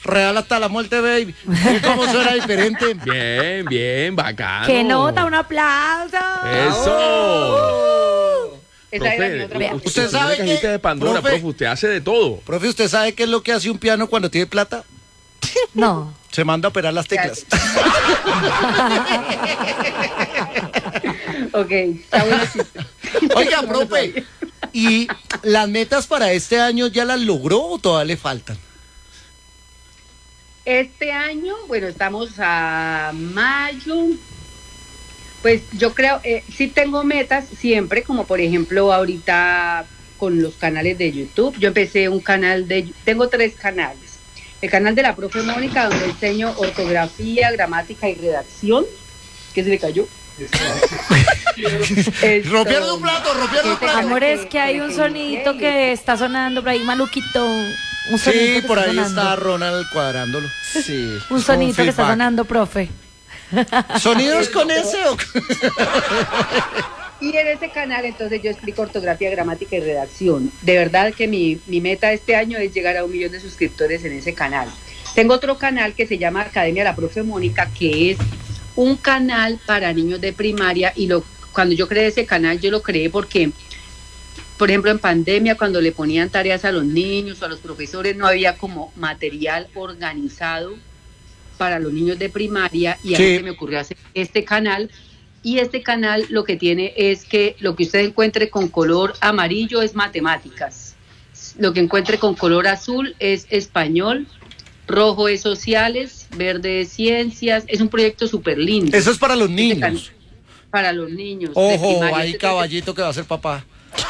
real hasta la muerte, baby. ¿Y cómo suena diferente? Bien, bien, bacano. ¡Qué nota! ¡Un aplauso! ¡Eso! Esa era mi Profe, otra pregunta. usted sabe una cajita que, de Pandora, profe, usted hace de todo. Profe, ¿usted sabe qué es lo que hace un piano cuando tiene plata? No. Se manda a operar las teclas. Ok, está bueno el chiste. Oiga, profe, ¿y las metas para este año ya las logró o todavía le faltan? Este año, bueno, estamos a mayo. Pues yo creo, sí tengo metas siempre, como por ejemplo ahorita con los canales de YouTube. Yo empecé un canal tengo 3 canales. El canal de la profe Mónica, donde enseño ortografía, gramática y redacción. ¿Qué se le cayó? Rompieron un plato. Amor, es que hay un sonidito que está sonando por ahí, maluquito. Un sonidito Sí, que por está ahí sonando. está Ronald cuadrándolo. Sí. Un sonidito que está feedback. sonando, profe. ¿Sonidos con ese o Y en ese canal entonces yo explico ortografía, gramática y redacción. De verdad que mi meta este año es llegar a 1 millón de suscriptores en ese canal. Tengo otro canal que se llama Academia La Profe Mónica, que es un canal para niños de primaria, y cuando yo creé ese canal yo lo creé porque, por ejemplo, en pandemia, cuando le ponían tareas a los niños o a los profesores, no había como material organizado para los niños de primaria, y a mí Sí. se me ocurrió hacer este canal. Y este canal lo que tiene es que lo que usted encuentre con color amarillo es matemáticas, lo que encuentre con color azul es español, rojo es sociales, verde es ciencias. Es un proyecto súper lindo. Eso es para los Este niños. para los niños. de Ojo, primaria. ahí caballito que va a ser papá.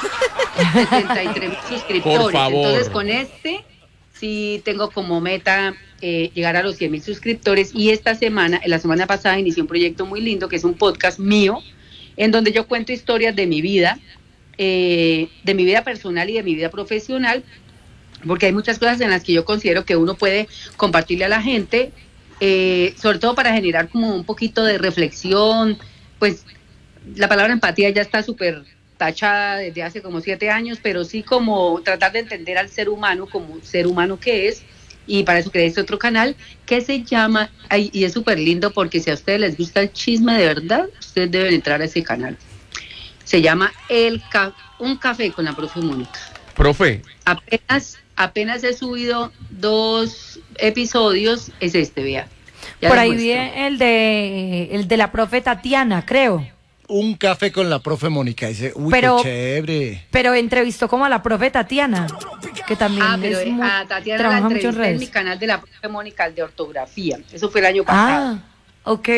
73,000 suscriptores. Por favor. Entonces con este sí tengo como meta llegar a los 100,000 suscriptores, y esta semana, la semana pasada, inicié un proyecto muy lindo que es un podcast mío en donde yo cuento historias de mi vida personal y de mi vida profesional, porque hay muchas cosas en las que yo considero que uno puede compartirle a la gente, sobre todo para generar como un poquito de reflexión. Pues la palabra empatía ya está súper tachada desde hace como 7 años, pero sí como tratar de entender al ser humano como ser humano que es, y para eso creé este otro canal que se llama, y es súper lindo porque si a ustedes les gusta el chisme de verdad, ustedes deben entrar a ese canal. Se llama Un Café con la Profe Mónica. Profe, Apenas he subido 2 episodios, es vea. Ya Por les ahí muestro. vi el de la profe Tatiana, creo. Un café con la profe Mónica. Dice, uy, Pero- qué chévere. Pero entrevistó como a la profe Tatiana, que también Pero es muy, a Tatiana la trabaja mucho en entrevisté en mi redes. canal de la profe Mónica, el de ortografía. Eso fue el año pasado. Ah, ok.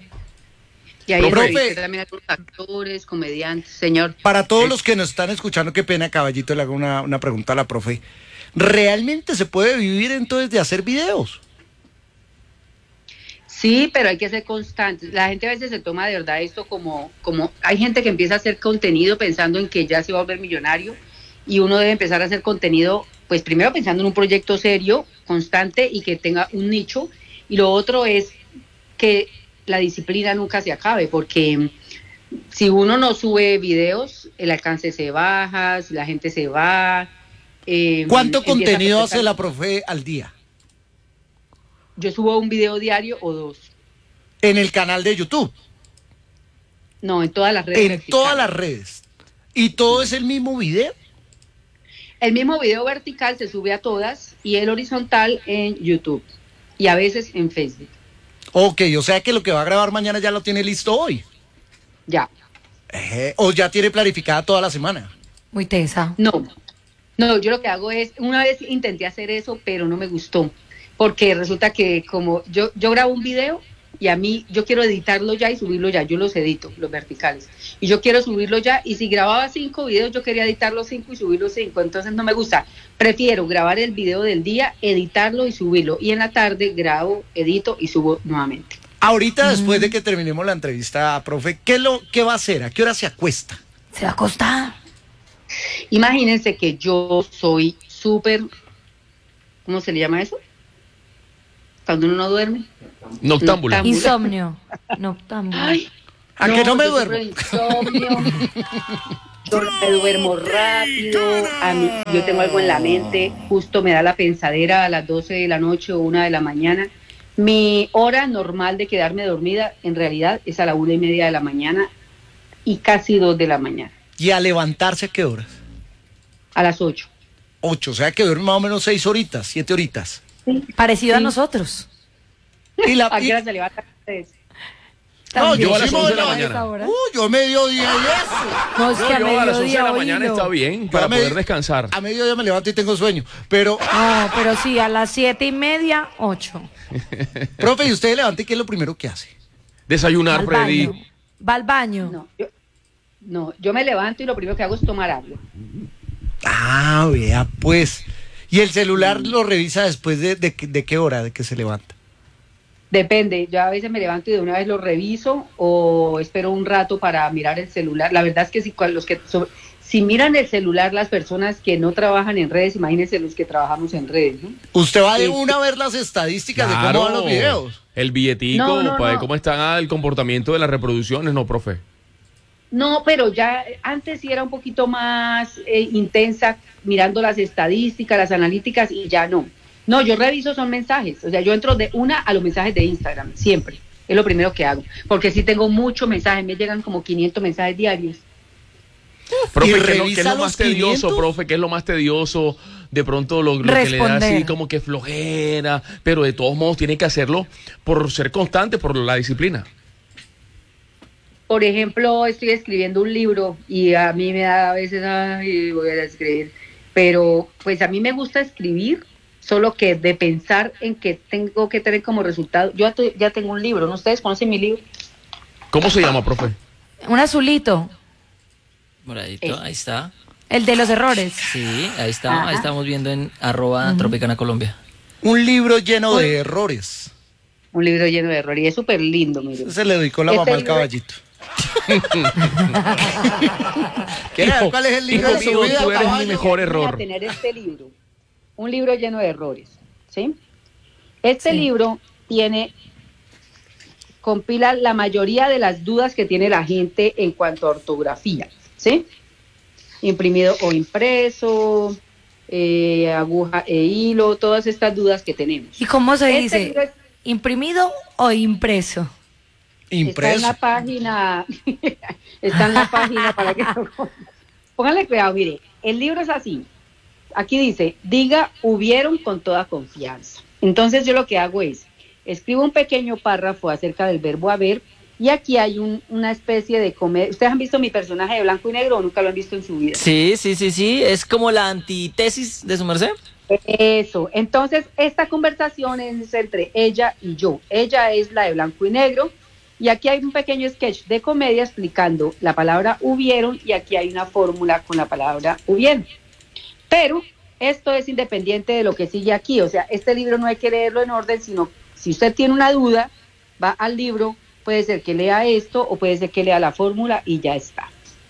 Y ahí Profe. entrevisté también a algunos actores, comediantes, señor. Para todos los que nos están escuchando, qué pena, caballito, le hago una pregunta a la profe. ¿Realmente se puede vivir entonces de hacer videos? Sí, pero hay que ser constantes. La gente a veces se toma de verdad esto como hay gente que empieza a hacer contenido pensando en que ya se va a volver millonario, y uno debe empezar a hacer contenido, pues primero pensando en un proyecto serio, constante y que tenga un nicho, y lo otro es que la disciplina nunca se acabe, porque si uno no sube videos, el alcance se baja, la gente se va. ¿Cuánto empieza a contenido perder hace la profe al día? Yo subo un video diario o 2. En el canal de YouTube, No, en todas las redes. en verticales. todas las redes. ¿Y todo es el mismo video? El mismo video vertical se sube a todas, y el horizontal en YouTube y a veces en Facebook. Ok, o sea que lo que va a grabar mañana ya lo tiene listo hoy. Ya. O ya tiene planificada toda la semana. Muy tesa. No, yo lo que hago es, una vez intenté hacer eso, pero no me gustó, porque resulta que como yo grabo un video y a mí yo quiero editarlo ya y subirlo ya, yo los edito, los verticales, y yo quiero subirlo ya, y si grababa 5 videos yo quería editar los 5 y subir los 5, entonces no me gusta. Prefiero grabar el video del día, editarlo y subirlo, y en la tarde grabo, edito y subo nuevamente. Ahorita, después de que terminemos la entrevista, profe, ¿qué va a hacer? ¿A qué hora se acuesta? Se va a acostar. Imagínense que yo soy súper, ¿cómo se le llama eso? Cuando uno no duerme. noctámbula. Insomnio. Noctámbulo. Ay, ¿A que no me yo duermo? sufro de insomnio. yo me duermo rápido, yo tengo algo en la mente, justo me da la pensadera a las 12 de la noche o 1 de la mañana. Mi hora normal de quedarme dormida en realidad es a la 1:30 de la mañana y casi 2 de la mañana. ¿Y a levantarse a qué horas? A las 8. 8, o sea que duerme más o menos 6 horitas, 7 horitas. Sí. Parecido a Sí. nosotros. ¿A qué hora se levantan ustedes? No, También. yo a las 11 de la a mañana. esa hora. Yo a mediodía y eso. No, es que a Yo a las 11 de mediodía, la mañana oílo. está bien para Yo a poder medi- descansar. A mediodía me levanto y tengo sueño. Pero, No, pero sí, a las 7:30, 8. profe, ¿y usted se levanta y qué es lo primero que hace? Desayunar, Al Freddy. baño. Va al baño. Yo me levanto y lo primero que hago es tomar agua. Ah, vea, pues. ¿Y el celular lo revisa después de qué hora, de que se levanta? Depende, yo a veces me levanto y de una vez lo reviso o espero un rato para mirar el celular. La verdad es que si miran el celular las personas que no trabajan en redes, imagínense los que trabajamos en redes, ¿no? Usted va de Sí. una a ver las estadísticas de Claro. cómo van los videos. El billetico, No, para ver no. cómo está el comportamiento de las reproducciones, ¿no, profe? No, pero ya antes sí era un poquito más intensa mirando las estadísticas, las analíticas y ya no. No, yo reviso son mensajes, o sea, yo entro de una a los mensajes de Instagram, siempre. Es lo primero que hago, porque sí tengo muchos mensajes, me llegan como 500 mensajes diarios. Profe, ¿Y ¿qué es revisa lo los más tedioso, 500? profe? ¿Qué es lo más tedioso? De pronto lo que le da así Responder. como que flojera, pero de todos modos tiene que hacerlo por ser constante, por la disciplina. Por ejemplo, estoy escribiendo un libro y a mí me da a veces, ay, voy a escribir, pero pues a mí me gusta escribir, solo que de pensar en que tengo que tener como resultado, ya tengo un libro, ¿no? ¿Ustedes conocen mi libro? ¿Cómo se llama, profe? Un azulito, Moradito, ahí está. el de los errores. Sí, ahí está. Ajá. Ahí estamos viendo en @Tropicana Colombia. Un libro lleno de errores. Un libro lleno de errores y es súper lindo, mire. Se le dedicó la Este mamá al libro- caballito. ¿Quiere ver cuál es el libro hijo de su mío, vida, tú eres mi caballo? mejor Voy a error. tener este libro, un libro lleno de errores, ¿sí? Este Sí. libro compila la mayoría de las dudas que tiene la gente en cuanto a ortografía, ¿sí? Imprimido o impreso, aguja e hilo, todas estas dudas que tenemos. ¿Y cómo se Este dice? libro es- ¿Imprimido o impreso? Está en Impreso. la página, está en la página para que pónganle cuidado, mire, el libro es así. Aquí dice, diga hubieron con toda confianza. Entonces yo lo que hago es, escribo un pequeño párrafo acerca del verbo haber y aquí hay una especie de comedia. ¿Ustedes han visto mi personaje de blanco y negro o nunca lo han visto en su vida? Sí, sí, sí, sí. Es como la antítesis de su merced. Eso, entonces esta conversación es entre ella y yo. Ella es la de blanco y negro y aquí hay un pequeño sketch de comedia explicando la palabra hubieron y aquí hay una fórmula con la palabra hubieron. Pero esto es independiente de lo que sigue aquí, o sea, este libro no hay que leerlo en orden, sino si usted tiene una duda, va al libro, puede ser que lea esto o puede ser que lea la fórmula y ya está.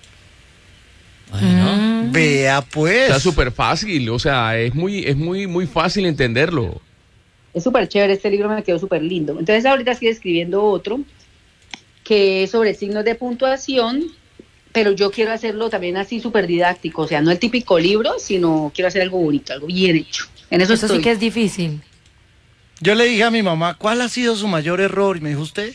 Bueno. Vea, pues. Está súper fácil, o sea, es muy fácil entenderlo. Es súper chévere, este libro me quedó súper lindo. Entonces ahorita estoy escribiendo otro que es sobre signos de puntuación, pero yo quiero hacerlo también así súper didáctico, o sea, no el típico libro, sino quiero hacer algo bonito, algo bien hecho. En eso Eso estoy. sí que es difícil. Yo le dije a mi mamá, ¿cuál ha sido su mayor error? Y me dijo, ¿usted?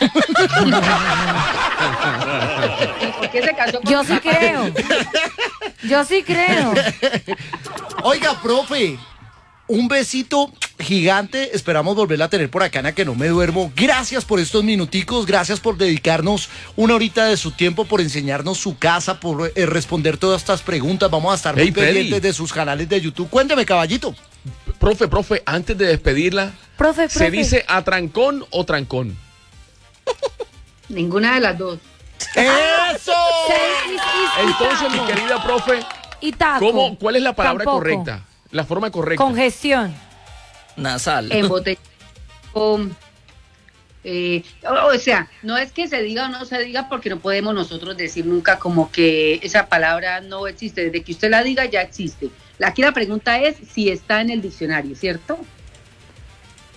¿Por qué se casó con Yo mi sí papá? creo. Yo sí creo. Oiga, profe, un besito gigante. Esperamos volverla a tener por acá en A Que No Me Duermo. Gracias por estos minuticos, gracias por dedicarnos una horita de su tiempo, por enseñarnos su casa, por responder todas estas preguntas. Vamos a estar muy Hey, Freddy. pendientes de sus canales de YouTube. Cuénteme, caballito. Profe, antes de despedirla, Profe, ¿se profe. dice atrancón o trancón? Ninguna de las dos. ¡Eso! Y Entonces, mi taco. querida profe, Y taco. ¿cuál es la palabra Tampoco. correcta? La forma correcta. Congestión. Nasal. En botella. O sea, no es que se diga o no se diga porque no podemos nosotros decir nunca como que esa palabra no existe. Desde que usted la diga ya existe. Aquí la pregunta es si está en el diccionario, ¿cierto?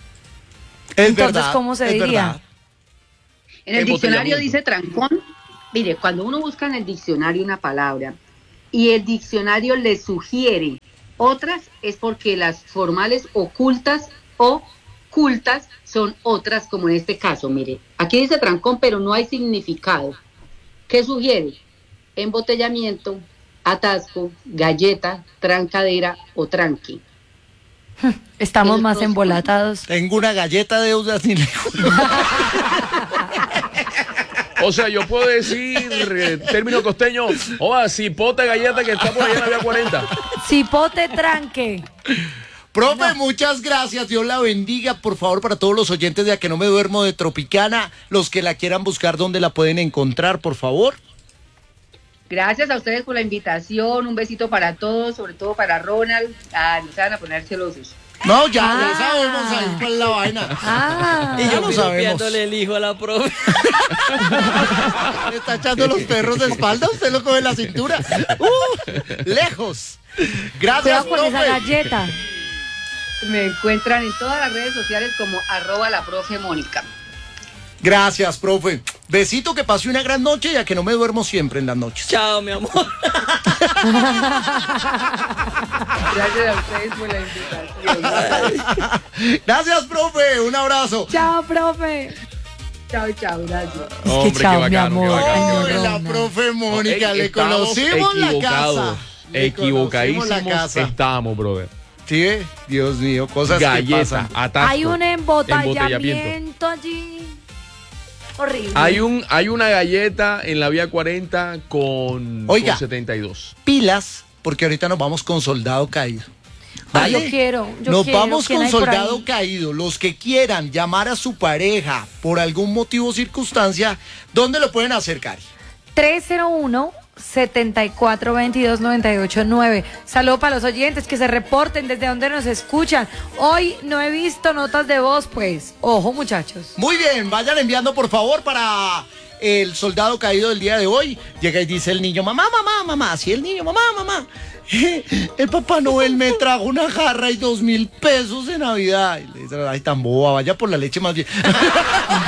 Es Entonces, verdad, ¿cómo se es diría? verdad. En el diccionario Embotellamiento. dice trancón Mire, cuando uno busca en el diccionario una palabra y el diccionario le sugiere otras, es porque las formales ocultas o cultas son otras, como en este caso. Mire, aquí dice trancón, pero no hay significado. ¿Qué sugiere? Embotellamiento, atasco, galleta, trancadera o tranqui. Estamos más embolatados. Tengo una galleta de deudas ni lejos. O sea, yo puedo decir, término costeño, cipote galleta que está por allá en la vía 40. Cipote tranque. Profe, muchas gracias, Dios la bendiga. Por favor, para todos los oyentes de A Que No Me Duermo de Tropicana, los que la quieran buscar, ¿dónde la pueden encontrar, por favor? Gracias a ustedes por la invitación, un besito para todos, sobre todo para Ronald. No se van a poner celosos. No, ya sabemos ahí cuál es la vaina. Y ya yo lo sabemos. pidiéndole el hijo a la profe. Le está echando los perros de espalda, usted lo coge en la cintura. Lejos. Gracias, Cuidado con esa profe. galleta. Me encuentran en todas las redes sociales como @laprofemónica. Gracias, profe. Besito, que pase una gran noche y a que no me duermo siempre en las noches. Chao, mi amor. Gracias a ustedes por la invitación. Gracias, profe. Un abrazo. Chao, profe. Chao, gracias. Hombre, qué chao, mi bacano, qué amor. bacano, qué Oh, bacano. la Ronald. profe Mónica, le Estamos conocimos la equivocados, casa. Le conocimos Equivocadísimos la casa. estamos, brother. Sí, Dios mío, cosas que Galleta, pasan. atasco, Hay un embotellamiento. embotellamiento allí. Horrible. Hay una galleta en la vía 40 con, Oiga. con 72. Pilas, porque ahorita nos vamos con Soldado Caído. Ay, yo quiero, Nos vamos ¿quién con hay por Soldado ahí? Caído. Los que quieran llamar a su pareja por algún motivo o circunstancia, ¿dónde lo pueden hacer, Cari? 301-7422-989. Saludo para los oyentes que se reporten desde donde nos escuchan. Hoy no he visto notas de voz, pues. Ojo, muchachos. Muy bien, vayan enviando por favor para el Soldado Caído del día de hoy. Llega y dice el niño, mamá, así el niño, mamá. El Papá Noel me trajo una jarra y 2.000 pesos de Navidad. Y le dice, ay, tan boba, vaya por la leche más bien.